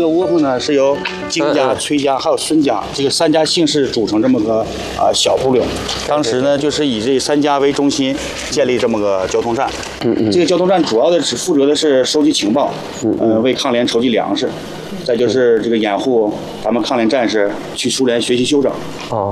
个窝棚呢是由金家、崔家还有孙家这个3家姓氏组成这么个小部落。当时呢就是以这3家为中心建立这么个交通站。这个交通站主要的是负责的是收集情报，为抗联筹集粮食，再就是这个掩护咱们抗联战士去苏联学习休整。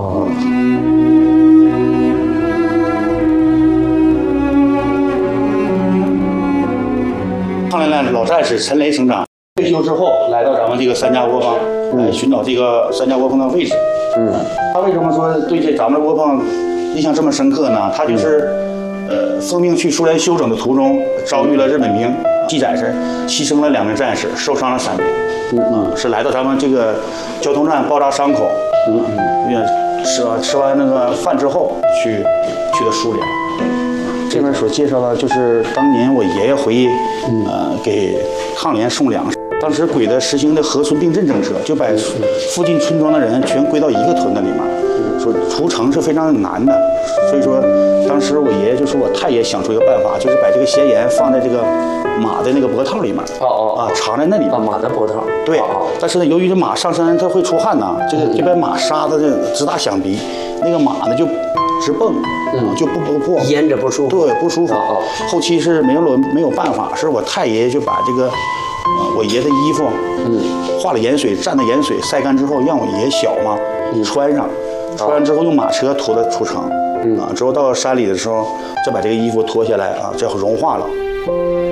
抗联老战士陈雷省长退休之后，来到咱们这个3家窝棚，寻找这个3家窝棚的位置。他为什么说对咱们的窝棚印象这么深刻呢？他就是奉命去苏联休整的途中，遭遇了日本兵，记载是牺牲了2名战士，受伤了3名。是来到咱们这个交通站包扎伤口，吃完那个饭之后去的苏联。这边所介绍的就是当年我爷爷回忆，给抗联送粮食。当时鬼子实行的河村并镇政策，就把附近村庄的人全归到一个屯子里面，说屠城是非常难的。所以说，当时我爷爷就说我太爷想出一个办法，就是把这个咸盐放在这个马的那个脖套里面，藏在那里面。 马的脖套。 对。但是呢，由于这马上山它会出汗呐，这边马杀的直打响鼻，那个马呢就直蹦，就不破， 腌着不舒服。 对，不舒服。后期是没有办法，是我太爷爷就把这个我爷的衣服，化了盐水，蘸的盐水晒干之后，让我爷小嘛穿上，穿完之后用马车驮着出城，之后到山里的时候再把这个衣服脱下来这融化了。